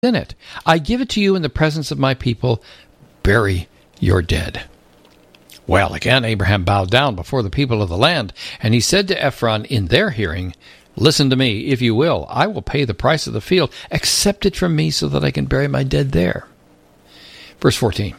in it. I give it to you in the presence of my people. Bury your dead." Well, again, Abraham bowed down before the people of the land, and he said to Ephron in their hearing, "Listen to me, if you will. I will pay the price of the field. Accept it from me so that I can bury my dead there." Verse 14.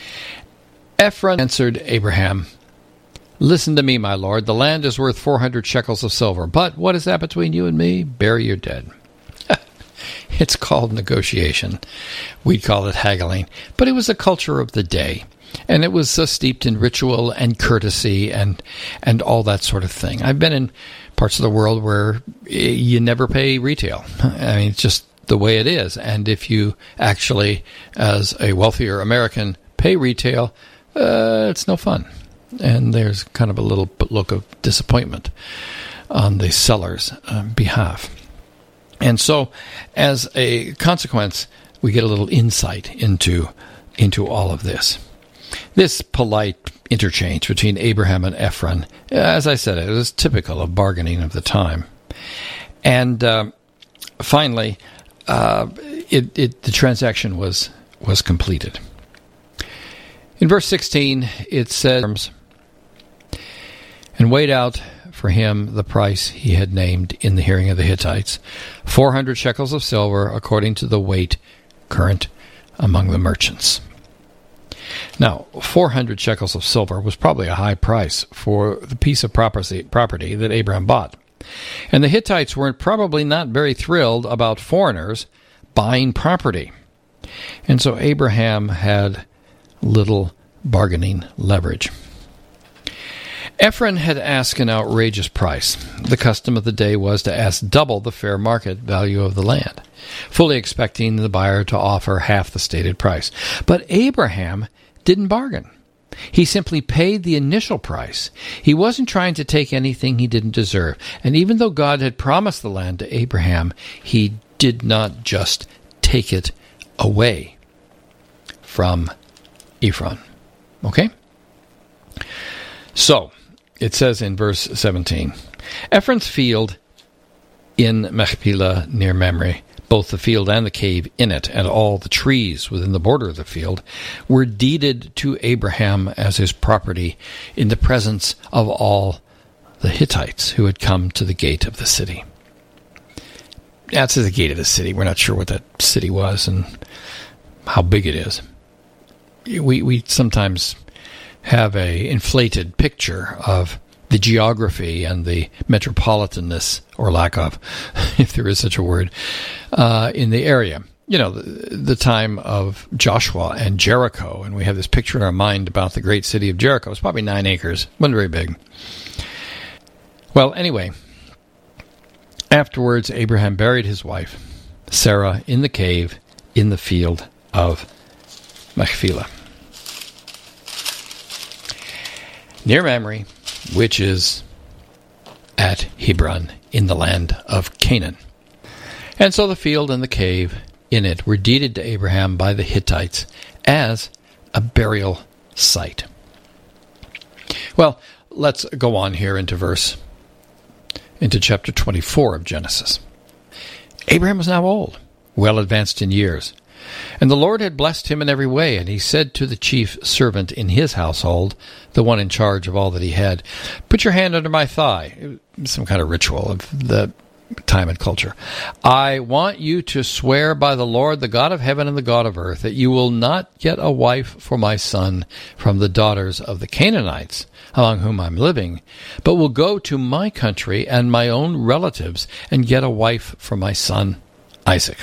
Ephron answered Abraham, "Listen to me, my lord. The land is worth 400 shekels of silver. But what is that between you and me? Bury your dead." It's called negotiation. We'd call it haggling. But it was a culture of the day. And it was steeped in ritual and courtesy and all that sort of thing. I've been in parts of the world where you never pay retail. I mean, it's just the way it is. And if you actually, as a wealthier American, pay retail, it's no fun. And there's kind of a little look of disappointment on the seller's behalf. And so, as a consequence, we get a little insight into all of this. This polite interchange between Abraham and Ephron, as I said, it was typical of bargaining of the time. And finally, the transaction was completed. In verse 16, it says, "And weighed out for him the price he had named in the hearing of the Hittites, 400 shekels of silver, according to the weight current among the merchants." Now, 400 shekels of silver was probably a high price for the piece of property that Abraham bought. And the Hittites were probably not very thrilled about foreigners buying property. And so Abraham had little bargaining leverage. Ephron had asked an outrageous price. The custom of the day was to ask double the fair market value of the land, fully expecting the buyer to offer half the stated price. But Abraham didn't bargain. He simply paid the initial price. He wasn't trying to take anything he didn't deserve. And even though God had promised the land to Abraham, he did not just take it away from Ephron. Okay? So, it says in verse 17, "Ephron's field in Machpelah near Mamre, both the field and the cave in it, and all the trees within the border of the field, were deeded to Abraham as his property in the presence of all the Hittites who had come to the gate of the city." That's the gate of the city. We're not sure what that city was and how big it is. We sometimes have a inflated picture of the geography and the metropolitanness, or lack of, if there is such a word, in the area. You know, the time of Joshua and Jericho, and we have this picture in our mind about the great city of Jericho. It's probably 9 acres, wasn't very big. Well, anyway, afterwards Abraham buried his wife, Sarah, in the cave in the field of Machpelah, near Mamre, which is at Hebron in the land of Canaan. And so the field and the cave in it were deeded to Abraham by the Hittites as a burial site. Well, let's go on here into chapter 24 of Genesis. Abraham was now old, well advanced in years. And the Lord had blessed him in every way, and he said to the chief servant in his household, the one in charge of all that he had, "Put your hand under my thigh." It was some kind of ritual of the time and culture. "I want you to swear by the Lord, the God of heaven and the God of earth, that you will not get a wife for my son from the daughters of the Canaanites, among whom I'm living, but will go to my country and my own relatives and get a wife for my son Isaac."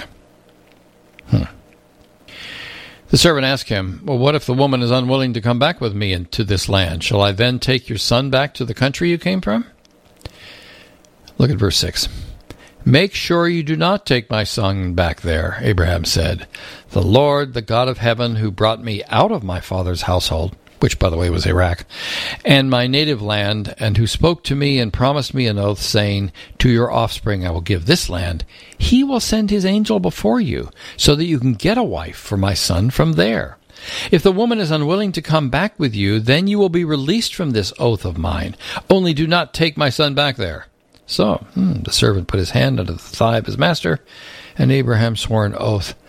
The servant asked him, "Well, what if the woman is unwilling to come back with me into this land? Shall I then take your son back to the country you came from?" Look at verse 6. "Make sure you do not take my son back there," Abraham said. "The Lord, the God of heaven, who brought me out of my father's household," which, by the way, was Iraq, "and my native land, and who spoke to me and promised me an oath, saying, 'To your offspring I will give this land,' he will send his angel before you, so that you can get a wife for my son from there. If the woman is unwilling to come back with you, then you will be released from this oath of mine. Only do not take my son back there." So the servant put his hand under the thigh of his master, and Abraham swore an oath